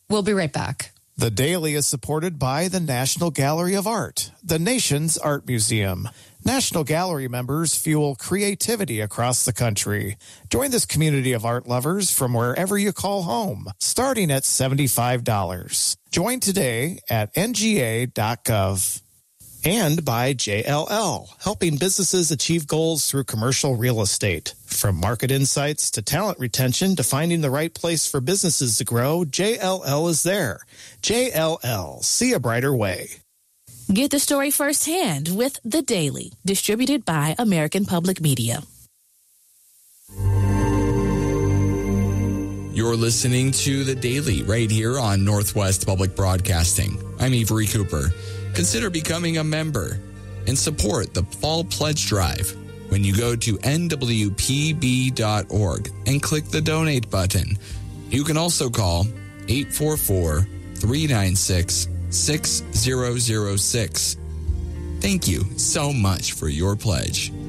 We'll be right back. The Daily is supported by the National Gallery of Art, the nation's art museum. National Gallery members fuel creativity across the country. Join this community of art lovers from wherever you call home, starting at $75. Join today at nga.gov. And by JLL, helping businesses achieve goals through commercial real estate. From market insights to talent retention to finding the right place for businesses to grow, JLL is there. JLL, see a brighter way. Get the story firsthand with The Daily, distributed by American Public Media. You're listening to The Daily right here on Northwest Public Broadcasting. I'm Avery Cooper. Consider becoming a member and support the Fall Pledge Drive when you go to nwpb.org and click the donate button. You can also call 844-396-6006. Thank you so much for your pledge.